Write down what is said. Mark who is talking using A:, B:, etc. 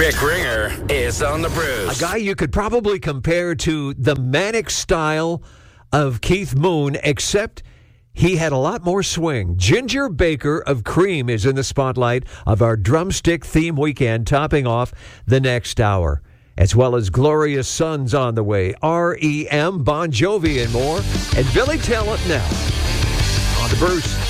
A: Rick Ringer is on the Brews.
B: A guy you could probably compare to the manic style of Keith Moon, except he had a lot more swing. Ginger Baker of Cream is in the spotlight of our Drumstick Theme Weekend, topping off the next hour. As well as Glorious Sons on the way, R.E.M., Bon Jovi, and more. And Billy Talent now on the Bruce.